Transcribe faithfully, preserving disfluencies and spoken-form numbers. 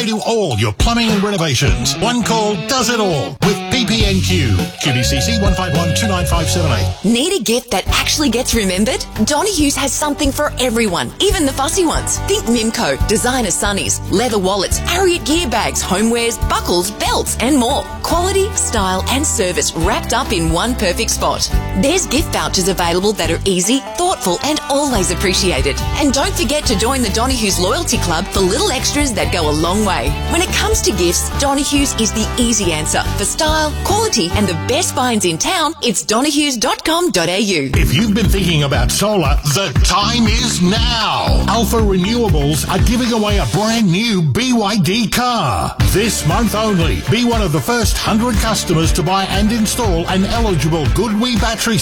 do all your plumbing and renovations. One call does it all with P P N Q. Q B C C one five one two nine five seven eight. Need a gift that actually gets remembered? Donohue's has something for everyone, even the fussy ones. Think Mimco, designer sunnies, leather wallets, Harriet gear bags, homewares, buckles, belts and more. Quality, style and service wrapped up in one perfect spot. There's gift vouchers available that are easy, thoughtful and always appreciated. And don't forget to join the Donohue's Loyalty Club for little extras that go a long way. When it comes to gifts, Donohue's is the easy answer. For style, quality and the best finds in town, it's donohues dot com dot a u. If you've been thinking about solar, the time is now. Alpha Renewables are giving away a brand new B Y D car. This month only, be one of the first one hundred customers to buy and install an eligible GoodWe battery